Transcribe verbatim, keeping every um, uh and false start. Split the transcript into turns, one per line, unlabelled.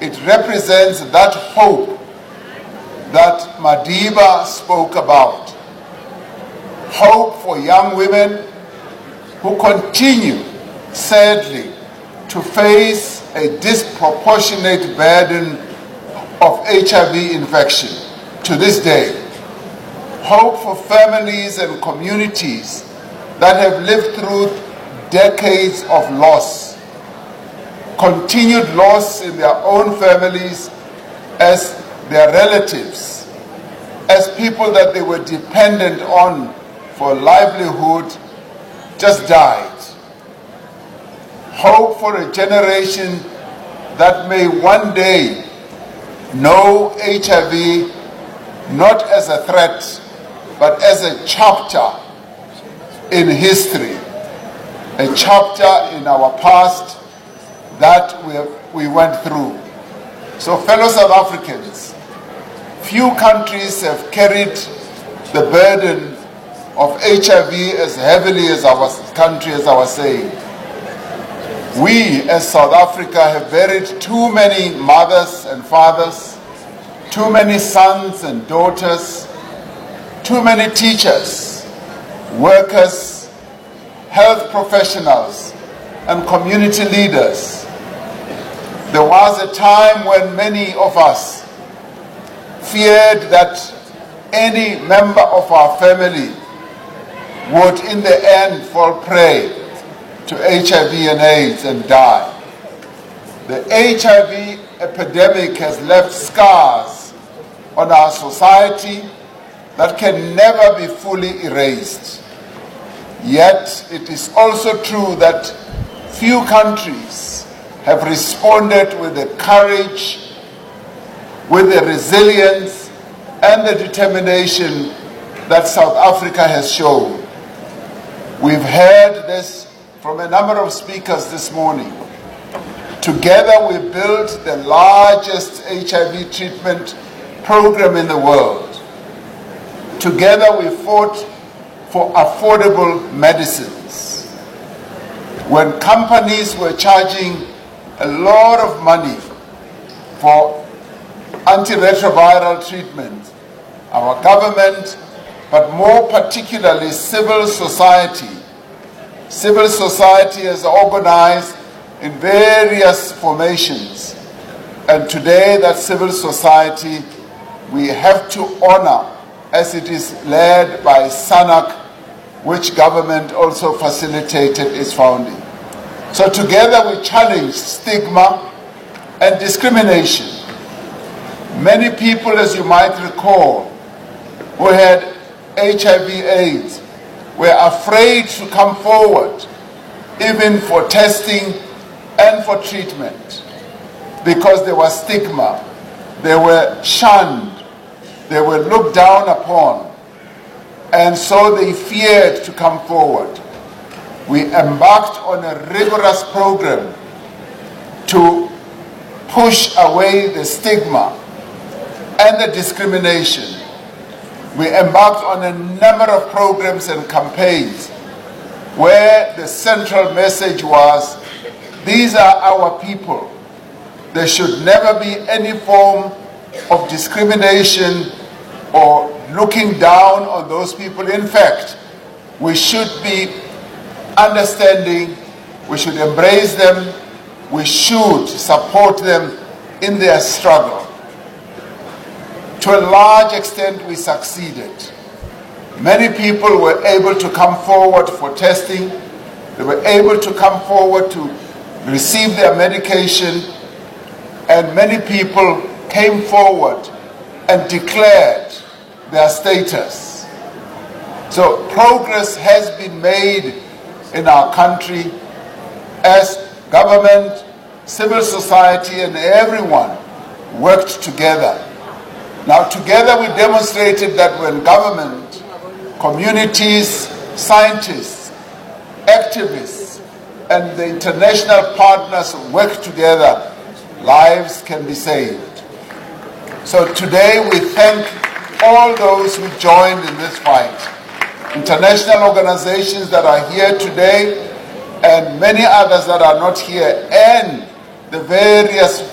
It represents that hope that Madiba spoke about. Hope for young women who continue, sadly, to face a disproportionate burden of H I V infection to this day. Hope for families and communities that have lived through decades of loss, continued loss in their own families, as their relatives, as people that they were dependent on for livelihood, just died. Hope for a generation that may one day know H I V not as a threat, but as a chapter in history, a chapter in our past that we, have, we went through. So, fellow South Africans, few countries have carried the burden of H I V as heavily as our country, as I was saying. We, as South Africa, have buried too many mothers and fathers, too many sons and daughters, too many teachers, workers, health professionals, and community leaders. There was a time when many of us feared that any member of our family would in the end fall prey to H I V and AIDS and die. The H I V epidemic has left scars on our society that can never be fully erased. Yet it is also true that few countries have responded with the courage, with the resilience and the determination that South Africa has shown. We've heard this from a number of speakers this morning. Together we built the largest H I V treatment program in the world. Together we fought for affordable medicines. When companies were charging a lot of money for antiretroviral treatment, our government, but more particularly civil society, civil society is organized in various formations. And today that civil society we have to honor, as it is led by SANAC, which government also facilitated its founding. So together we challenged stigma and discrimination. Many people, as you might recall, who had H I V AIDS were afraid to come forward, even for testing and for treatment, because there was stigma. They were shunned. They were looked down upon. And so they feared to come forward. We embarked on a rigorous program to push away the stigma and the discrimination. We embarked on a number of programs and campaigns where the central message was, these are our people. There should never be any form of discrimination or looking down on those people. In fact, we should be understanding, we should embrace them, we should support them in their struggle. To a large extent, we succeeded. Many people were able to come forward for testing. They were able to come forward to receive their medication, and many people came forward and declared their status. So progress has been made in our country as government, civil society, and everyone worked together. Now together we demonstrated that when government, communities, scientists, activists, and the international partners work together, lives can be saved. So today we thank all those who joined in this fight. International organizations that are here today and many others that are not here, and the various